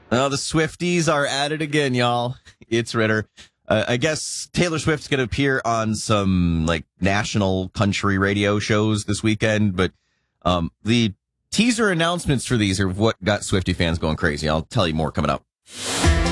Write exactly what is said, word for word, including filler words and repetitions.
Well, the Swifties are at it again, y'all. It's Ritter. Uh, I guess Taylor Swift's going to appear on some like national country radio shows this weekend, but um, the teaser announcements for these are what got Swiftie fans going crazy. I'll tell you more coming up.